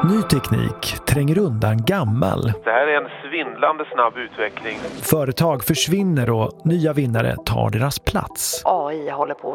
Ny teknik tränger undan gammal. Det här är en svindlande snabb utveckling. Företag försvinner och nya vinnare tar deras plats. AI håller på